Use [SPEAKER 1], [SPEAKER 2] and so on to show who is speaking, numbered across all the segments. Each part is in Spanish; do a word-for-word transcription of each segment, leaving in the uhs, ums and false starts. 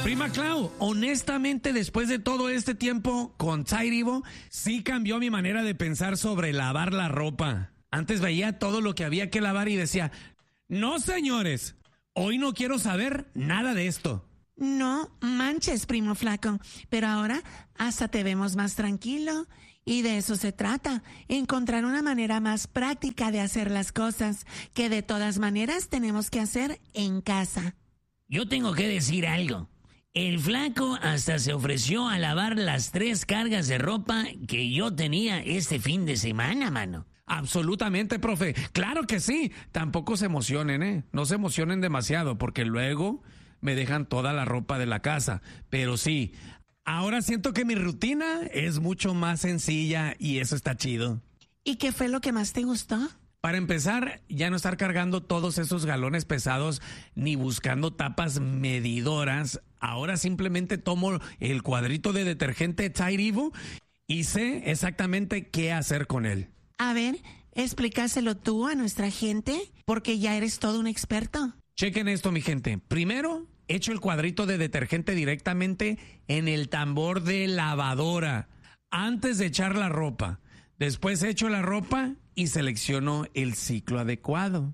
[SPEAKER 1] Prima Clau, honestamente, después de todo este tiempo con Tide Evo, sí cambió mi manera de pensar sobre lavar la ropa. Antes veía todo lo que había que lavar y decía, no señores, hoy no quiero saber nada de esto.
[SPEAKER 2] No manches, primo flaco, pero ahora hasta te vemos más tranquilo. Y de eso se trata, encontrar una manera más práctica de hacer las cosas, que de todas maneras tenemos que hacer en casa.
[SPEAKER 3] Yo tengo que decir algo. El flaco hasta se ofreció a lavar las tres cargas de ropa que yo tenía este fin de semana, mano.
[SPEAKER 1] Absolutamente, profe. Claro que sí. Tampoco se emocionen, ¿eh? No se emocionen demasiado porque luego me dejan toda la ropa de la casa. Pero sí, ahora siento que mi rutina es mucho más sencilla y eso está chido.
[SPEAKER 2] ¿Y qué fue lo que más te gustó?
[SPEAKER 1] Para empezar, ya no estar cargando todos esos galones pesados ni buscando tapas medidoras. Ahora simplemente tomo el cuadrito de detergente Tide Evo y sé exactamente qué hacer con él.
[SPEAKER 2] A ver, explícaselo tú a nuestra gente, porque ya eres todo un experto.
[SPEAKER 1] Chequen esto, mi gente. Primero, echo el cuadrito de detergente directamente en el tambor de lavadora antes de echar la ropa. Después echo la ropa y selecciono el ciclo adecuado.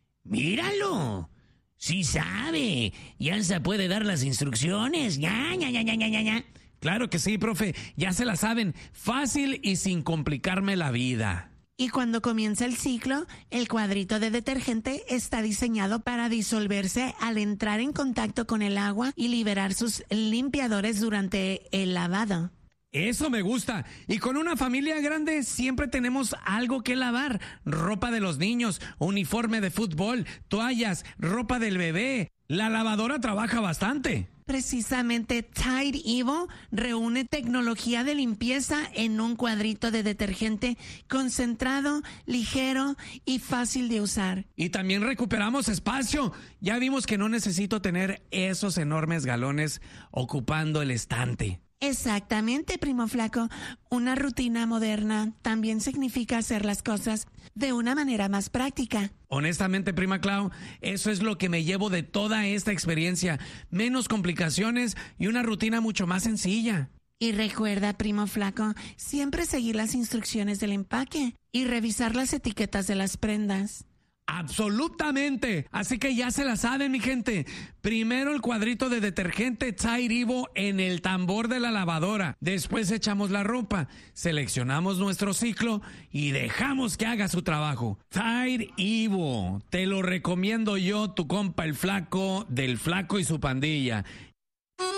[SPEAKER 3] ¡Míralo! ¡Sí sabe! Ya se puede dar las instrucciones. ¡Ya, ya, ya, ya, ya, ya!
[SPEAKER 1] Claro que sí, profe. Ya se la saben. Fácil y sin complicarme la vida.
[SPEAKER 2] Y cuando comienza el ciclo, el cuadrito de detergente está diseñado para disolverse al entrar en contacto con el agua y liberar sus limpiadores durante el lavado.
[SPEAKER 1] Eso me gusta. Y con una familia grande siempre tenemos algo que lavar. Ropa de los niños, uniforme de fútbol, toallas, ropa del bebé. La lavadora trabaja bastante.
[SPEAKER 2] Precisamente Tide Evo reúne tecnología de limpieza en un cuadrito de detergente concentrado, ligero y fácil de usar.
[SPEAKER 1] Y también recuperamos espacio. Ya vimos que no necesito tener esos enormes galones ocupando el estante.
[SPEAKER 2] Exactamente, primo flaco. Una rutina moderna también significa hacer las cosas de una manera más práctica.
[SPEAKER 1] Honestamente, prima Clau, eso es lo que me llevo de toda esta experiencia. Menos complicaciones y una rutina mucho más sencilla.
[SPEAKER 2] Y recuerda, primo flaco, siempre seguir las instrucciones del empaque y revisar las etiquetas de las prendas.
[SPEAKER 1] Absolutamente. Así que ya se la saben, mi gente. Primero el cuadrito de detergente Tide Evo en el tambor de la lavadora. Después echamos la ropa, seleccionamos nuestro ciclo y dejamos que haga su trabajo. Tide Evo, te lo recomiendo yo, tu compa el flaco, del flaco y su pandilla.